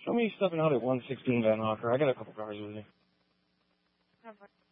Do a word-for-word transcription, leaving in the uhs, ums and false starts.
Show me stepping out at one sixteen Van Hawker. I got a couple cars with you.